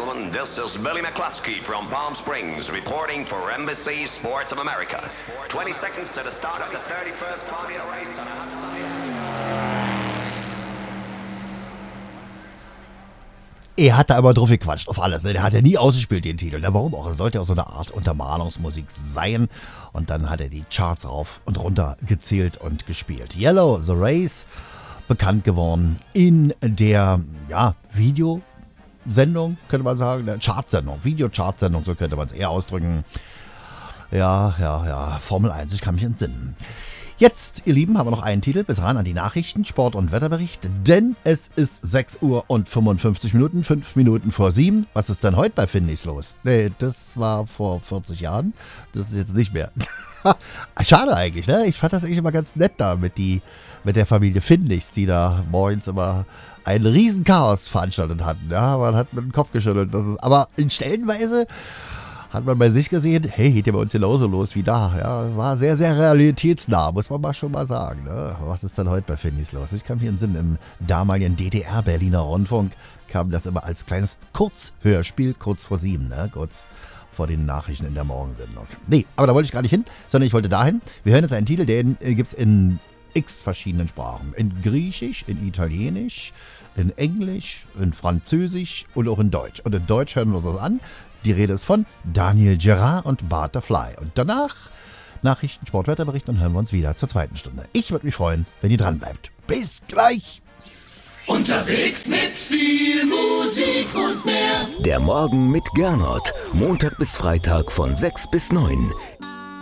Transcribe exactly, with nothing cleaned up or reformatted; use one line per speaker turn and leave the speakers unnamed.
gentlemen, this is Billy McCluskey from Palm Springs reporting for Embassy Sports of America. twenty seconds to the start of the thirty-first Formula race on a hot sunny
Er hat da aber drauf gequatscht, auf alles. Ne? Der hat ja nie ausgespielt, den Titel. Ne? Warum auch? Es sollte ja so eine Art Untermalungsmusik sein. Und dann hat er die Charts rauf und runter gezählt und gespielt. Yellow, The Race, bekannt geworden in der ja, Videosendung, könnte man sagen. Der Chartsendung, Videochartsendung, so könnte man es eher ausdrücken. Ja, ja, ja, Formel eins, ich kann mich entsinnen. Jetzt, ihr Lieben, haben wir noch einen Titel bis ran an die Nachrichten, Sport- und Wetterbericht, denn es ist sechs Uhr und fünfundfünfzig Minuten, fünf Minuten vor sieben. Was ist denn heute bei Findis los? Nee, das war vor vierzig Jahren, das ist jetzt nicht mehr. Schade eigentlich, ne? Ich fand das eigentlich immer ganz nett da mit, die, mit der Familie Findis, die da morgens immer ein riesen Chaos veranstaltet hatten. Ja, man hat mit dem Kopf geschüttelt. Das ist, aber in Stellenweise hat man bei sich gesehen, hey, geht ja bei uns genauso los wie da. Ja, war sehr, sehr realitätsnah, muss man mal schon mal sagen. Ne? Was ist denn heute bei Findis los? Ich kann mich entsinnen, im damaligen D D R Berliner Rundfunk kam das immer als kleines Kurzhörspiel, kurz vor sieben, ne? Kurz vor den Nachrichten in der Morgensendung. Nee, aber da wollte ich gar nicht hin, sondern ich wollte dahin. Wir hören jetzt einen Titel, den äh, gibt es in x verschiedenen Sprachen. In Griechisch, in Italienisch, in Englisch, in Französisch und auch in Deutsch. Und in Deutsch hören wir uns das an. Die Rede ist von Daniel Gerard und Butterfly. Und danach Nachrichten, Sport, Wetterbericht und hören wir uns wieder zur zweiten Stunde. Ich würde mich freuen, wenn ihr dran bleibt. Bis gleich!
Unterwegs mit viel Musik und mehr.
Der Morgen mit Gernot. Montag bis Freitag von sechs bis neun.